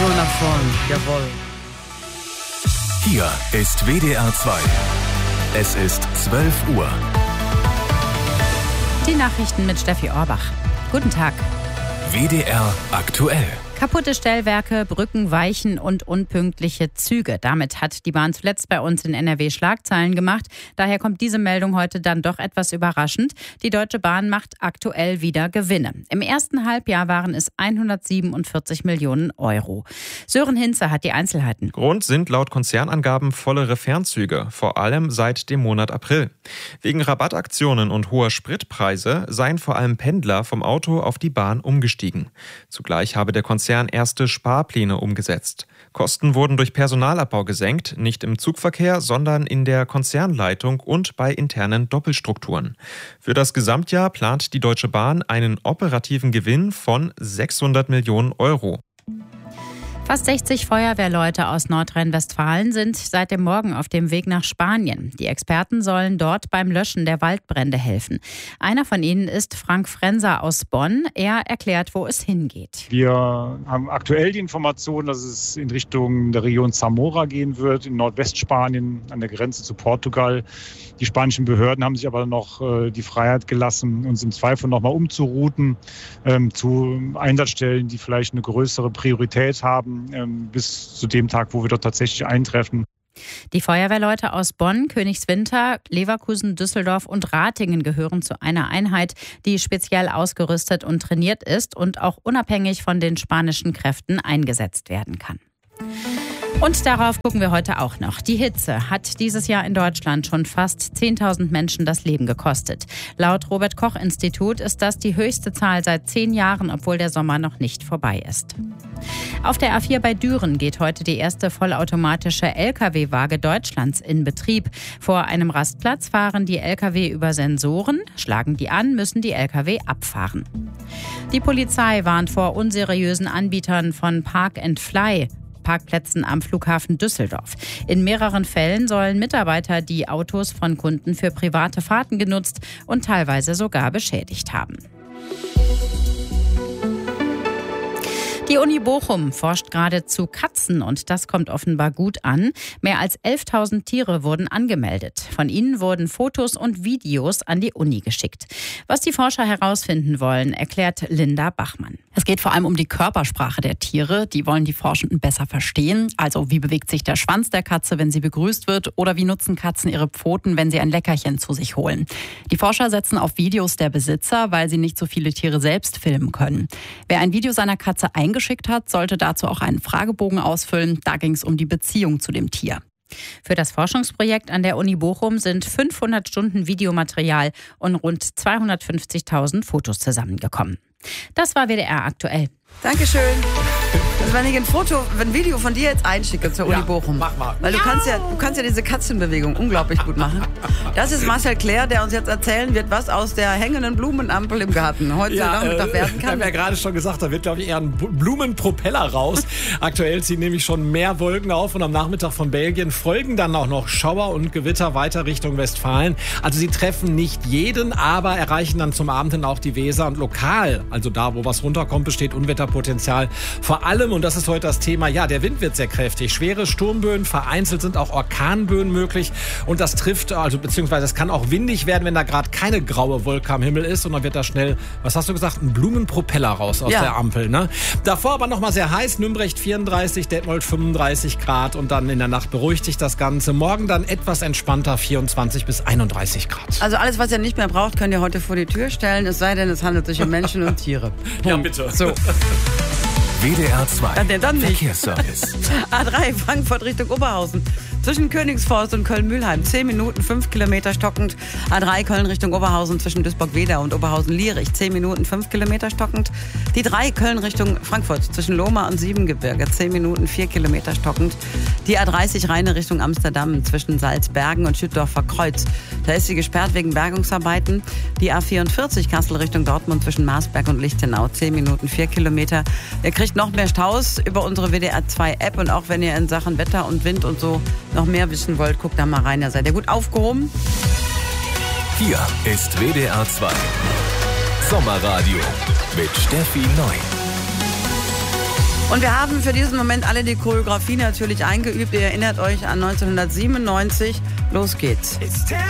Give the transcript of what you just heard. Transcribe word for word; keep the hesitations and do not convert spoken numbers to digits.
So nach vorn, jawohl. Hier ist W D R zwei. Es ist zwölf Uhr. Die Nachrichten mit Steffi Orbach. Guten Tag. W D R aktuell. Kaputte Stellwerke, Brücken, Weichen und unpünktliche Züge. Damit hat die Bahn zuletzt bei uns in N R W Schlagzeilen gemacht. Daher kommt diese Meldung heute dann doch etwas überraschend. Die Deutsche Bahn macht aktuell wieder Gewinne. Im ersten Halbjahr waren es hundertsiebenundvierzig Millionen Euro. Sören Hinze hat die Einzelheiten. Grund sind laut Konzernangaben vollere Fernzüge, vor allem seit dem Monat April. Wegen Rabattaktionen und hoher Spritpreise seien vor allem Pendler vom Auto auf die Bahn umgestiegen. Zugleich habe der Konzern erste Sparpläne umgesetzt. Kosten wurden durch Personalabbau gesenkt, nicht im Zugverkehr, sondern in der Konzernleitung und bei internen Doppelstrukturen. Für das Gesamtjahr plant die Deutsche Bahn einen operativen Gewinn von sechshundert Millionen Euro. Fast sechzig Feuerwehrleute aus Nordrhein-Westfalen sind seit dem Morgen auf dem Weg nach Spanien. Die Experten sollen dort beim Löschen der Waldbrände helfen. Einer von ihnen ist Frank Frenser aus Bonn. Er erklärt, wo es hingeht. Wir haben aktuell die Information, dass es in Richtung der Region Zamora gehen wird, in Nordwestspanien an der Grenze zu Portugal. Die spanischen Behörden haben sich aber noch äh, die Freiheit gelassen, uns im Zweifel noch mal umzurouten ähm, zu Einsatzstellen, die vielleicht eine größere Priorität haben, ähm, bis zu dem Tag, wo wir dort tatsächlich eintreffen. Die Feuerwehrleute aus Bonn, Königswinter, Leverkusen, Düsseldorf und Ratingen gehören zu einer Einheit, die speziell ausgerüstet und trainiert ist und auch unabhängig von den spanischen Kräften eingesetzt werden kann. Und darauf gucken wir heute auch noch. Die Hitze hat dieses Jahr in Deutschland schon fast zehntausend Menschen das Leben gekostet. Laut Robert-Koch-Institut ist das die höchste Zahl seit zehn Jahren, obwohl der Sommer noch nicht vorbei ist. Auf der A vier bei Düren geht heute die erste vollautomatische L K W-Waage Deutschlands in Betrieb. Vor einem Rastplatz fahren die L K W über Sensoren, schlagen die an, müssen die L K W abfahren. Die Polizei warnt vor unseriösen Anbietern von Park and Fly Parkplätzen am Flughafen Düsseldorf. In mehreren Fällen sollen Mitarbeiter die Autos von Kunden für private Fahrten genutzt und teilweise sogar beschädigt haben. Die Uni Bochum forscht gerade zu Katzen und das kommt offenbar gut an. Mehr als elftausend Tiere wurden angemeldet. Von ihnen wurden Fotos und Videos an die Uni geschickt. Was die Forscher herausfinden wollen, erklärt Linda Bachmann. Es geht vor allem um die Körpersprache der Tiere. Die wollen die Forschenden besser verstehen. Also wie bewegt sich der Schwanz der Katze, wenn sie begrüßt wird? Oder wie nutzen Katzen ihre Pfoten, wenn sie ein Leckerchen zu sich holen? Die Forscher setzen auf Videos der Besitzer, weil sie nicht so viele Tiere selbst filmen können. Wer ein Video seiner Katze eingeschickt hat, sollte dazu auch einen Fragebogen ausfüllen. Da ging es um die Beziehung zu dem Tier. Für das Forschungsprojekt an der Uni Bochum sind fünfhundert Stunden Videomaterial und rund zweihundertfünfzigtausend Fotos zusammengekommen. Das war W D R aktuell. Dankeschön. Also wenn ich ein Foto, ein Video von dir jetzt einschicke zur Uni Ja, Bochum. mach mal. Weil du kannst ja, du kannst ja diese Katzenbewegung unglaublich gut machen. Das ist Marcel Claire, der uns jetzt erzählen wird, was aus der hängenden Blumenampel im Garten heute Nachmittag äh, werden Ich kann. habe ja gerade schon gesagt, da wird, glaube ich, eher ein Blumenpropeller raus. Aktuell ziehen nämlich schon mehr Wolken auf und am Nachmittag von Belgien folgen dann auch noch Schauer und Gewitter weiter Richtung Westfalen. Also sie treffen nicht jeden, aber erreichen dann zum Abend hin auch die Weser und lokal, also da, wo was runterkommt, besteht Unwetterpotenzial. Vor allem, und das ist heute das Thema, ja, der Wind wird sehr kräftig. Schwere Sturmböen, vereinzelt sind auch Orkanböen möglich. Und das trifft, also beziehungsweise es kann auch windig werden, wenn da gerade keine graue Wolke am Himmel ist. Und dann wird da schnell, was hast du gesagt, ein Blumenpropeller raus aus Ja. der Ampel. Ne? Davor aber nochmal sehr heiß. Nümbrecht vierunddreißig, Detmold fünfunddreißig Grad. Und dann in der Nacht beruhigt sich das Ganze. Morgen dann etwas entspannter, vierundzwanzig bis einunddreißig Grad. Also alles, was ihr nicht mehr braucht, könnt ihr heute vor die Tür stellen. Es sei denn, es handelt sich um Menschen und Tiere. Ja, bitte. So. W D R zwei. Dann, dann nicht. Verkehrsservice. A drei Frankfurt Richtung Oberhausen. Zwischen Königsforst und Köln-Mühlheim. zehn Minuten, fünf Kilometer stockend. A drei Köln Richtung Oberhausen zwischen Duisburg-Wedau und Oberhausen-Lierich. zehn Minuten, fünf Kilometer stockend. Die drei Köln Richtung Frankfurt zwischen Lohmar und Siebengebirge. zehn Minuten, vier Kilometer stockend. Die A dreißig Rheine Richtung Amsterdam zwischen Salzbergen und Schüttdorfer Kreuz. Da ist sie gesperrt wegen Bergungsarbeiten. Die A vierundvierzig Kassel Richtung Dortmund zwischen Marsberg und Lichtenau. zehn Minuten, vier Kilometer. Ihr kriegt noch mehr Staus über unsere W D R zwei App. Und auch wenn ihr in Sachen Wetter und Wind und so noch mehr wissen wollt, guckt da mal rein. Da seid ihr gut aufgehoben. Hier ist W D R zwei. Sommerradio mit Steffi Neu. Und wir haben für diesen Moment alle die Choreografie natürlich eingeübt. Ihr erinnert euch an neunzehnhundertsiebenundneunzig. Los geht's.